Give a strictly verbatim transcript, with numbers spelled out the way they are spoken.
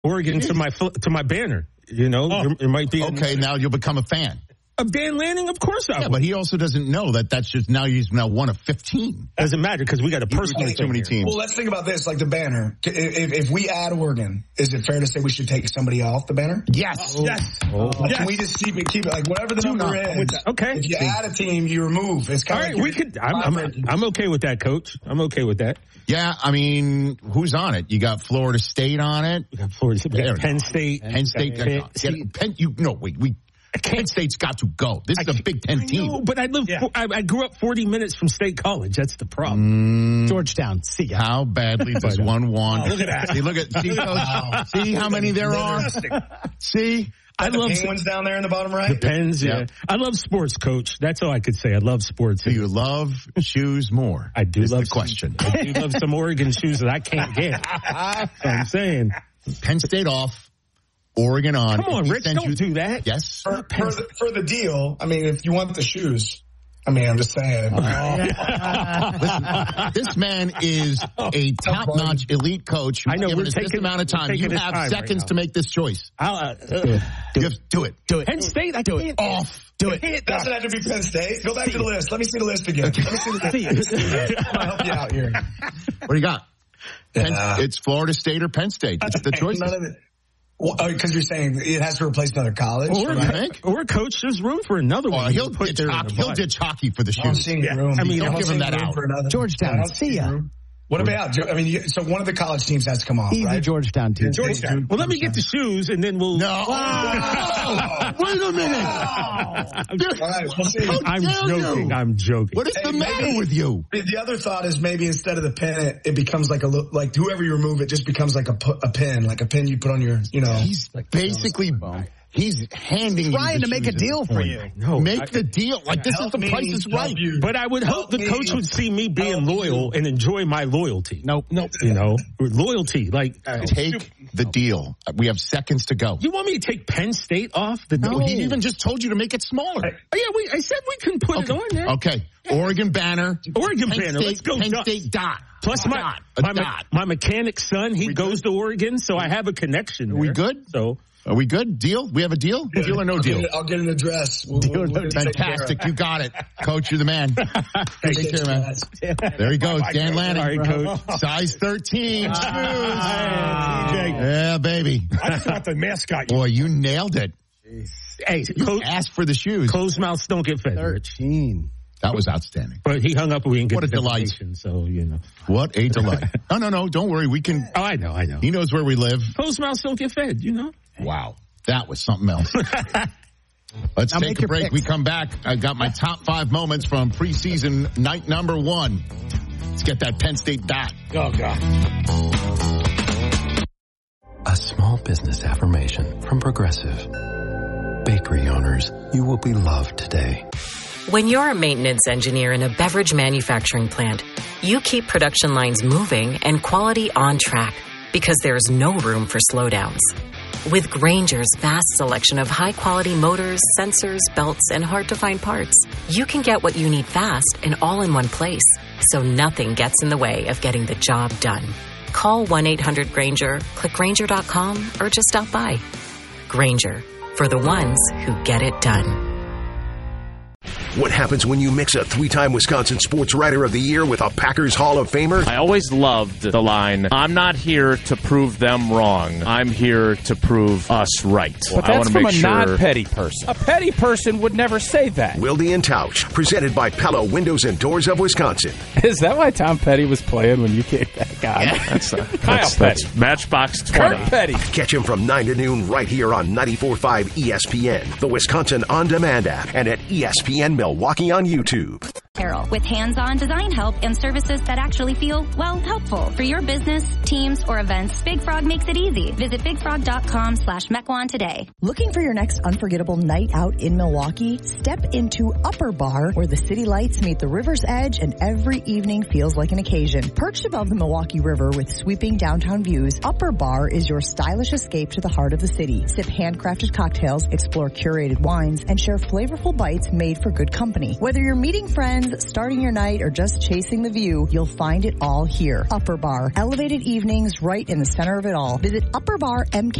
Oregon to my to my banner. You know, oh. it, it might be okay. Now you'll become a fan of Dan Lanning. Of course, I yeah, will. But he also doesn't know that that's just now he's now one of fifteen. Doesn't matter because we got a personally too many teams. Well, let's think about this: like the banner. If, if we add Oregon, is it fair to say we should take somebody off the banner? Yes. Oh. Yes. Oh. Like, yes. Can we just keep it? Keep it like whatever the number is. Okay. If you add a team, you remove. It's kind all right. Like we could. I'm, I'm, I'm okay with that, Coach. I'm okay with that. Yeah, I mean, who's on it? You got Florida State on it. You got Florida State. Got Penn State. Penn State. Penn, Penn, Penn, you no wait. We Penn State's got to go. This is a Big Ten team. I know, but I live. Yeah. I, I grew up forty minutes from State College. That's the problem. Mm, Georgetown. See ya. How badly does one want? Oh, look at that. See, look at see, Coach, see how many there are. See. I the love Penguins down there in the bottom right. Depends, yeah. yeah. I love sports, Coach. That's all I could say. I love sports. Do you love shoes more? I do is love the question. I do love some Oregon shoes that I can't get. That's what I'm saying. Penn State off, Oregon on. Come on, Rich, don't you, do that. Yes. For, for, the, for the deal, I mean, if you want the shoes. I mean, I'm just saying. Listen, this man is a top-notch elite coach. I know. Given We're us taking, this amount of time. You have time seconds right to make this choice. I'll, uh, do, it. Do, it. do it. Do it. Penn State, I do it. Off. Do it. It doesn't have to be Penn State. Go back to the list. Let me see the list again. Let me see the list. I'm going to help you out here. What do you got? Penn, uh, it's Florida State or Penn State. It's the choice. None of it. Well, because you're saying it has to replace another college, or, right? or coach, there's room for another oh, one. He'll ditch hockey. He'll ditch hockey for the shoes. Yeah. Room. I mean, don't give him that out. Georgetown, see ya. What about? I mean, so one of the college teams has to come off, Easy right? Georgetown team. Georgetown. Well, let me get the shoes, and then we'll. No. Oh, wait a minute. All right, we'll see. I'm joking. You? I'm joking. What is hey, the matter maybe, with you? The other thought is maybe instead of the pin, it becomes like a like whoever you remove, it just becomes like a a pin, like a pin you put on your, you know. He's like basically. He's handing trying you to make a deal for you. No, make I, the deal. Like this is the me, price is right. You. But I would hope help the coach me. would see me being help loyal you. and enjoy my loyalty. Nope, nope. You know, loyalty. Like uh, take the deal. We have seconds to go. You want me to take Penn State off? The no, he even just told you to make it smaller. I, oh, yeah, we, I said we can put okay. it on there. Okay, Oregon banner. Oregon Penn banner. State, Let's go. Penn dot. State dot. Plus my dot. my, dot. my mechanic son, he we goes good? to Oregon, so I have a connection. Are we good? So. Are we good? Deal? We have a deal? Yeah. Deal or no I'll deal? Get, I'll get an address. We'll, deal we'll, we'll Fantastic. You got it. Coach, you're the man. Take care, man. There he goes. Bye, Dan Lanning. Sorry, Coach. Size thirteen. Ah, yeah, baby. I just want the mascot. Boy, you nailed it. Hey, you close, asked for the shoes. Closed mouths don't get fed. thirteen. That was outstanding. But he hung up and we didn't get what a delight. So, you know. What a delight. No, no, no. Don't worry. We can. Oh, I know, I know. He knows where we live. Closed mouths don't get fed, you know. Wow. That was something else. Let's now take a break. Picks. We come back. I got my top five moments from preseason night number one. Let's get that Penn State dot. Oh, God. A small business affirmation from Progressive. Bakery owners, you will be loved today. When you're a maintenance engineer in a beverage manufacturing plant, you keep production lines moving and quality on track because there's no room for slowdowns. With Grainger's vast selection of high-quality motors, sensors, belts, and hard-to-find parts, you can get what you need fast and all in one place, so nothing gets in the way of getting the job done. Call one eight hundred Grainger, click Grainger dot com, or just stop by. Grainger, for the ones who get it done. What happens when you mix a three-time Wisconsin Sports Writer of the Year with a Packers Hall of Famer? I always loved the line, I'm not here to prove them wrong. I'm here to prove us right. But I that's from a sure... non-petty person. A petty person would never say that. Wilde and Tausch, presented by Pella Windows and Doors of Wisconsin. Is that why Tom Petty was playing when you came back on? Yeah, that's, uh, Kyle that's, Petty. That's Matchbox twenty. Kurt Petty. Catch him from nine to noon right here on ninety-four point five E S P N, the Wisconsin On Demand app, and at E S P N Milwaukee on YouTube. Carol, with hands-on design help and services that actually feel, well, helpful for your business, teams, or events. Big Frog makes it easy. Visit bigfrog.com slash Mequon today. Looking for your next unforgettable night out in Milwaukee? Step into Upper Bar, where the city lights meet the river's edge and every evening feels like an occasion. Perched above the Milwaukee River with sweeping downtown views, Upper Bar is your stylish escape to the heart of the city. Sip handcrafted cocktails, explore curated wines, and share flavorful bites made for good company. Whether you're meeting friends, friends, starting your night, or just chasing the view, you'll find it all here. Upper Bar. Elevated evenings right in the center of it all. Visit upper bar m k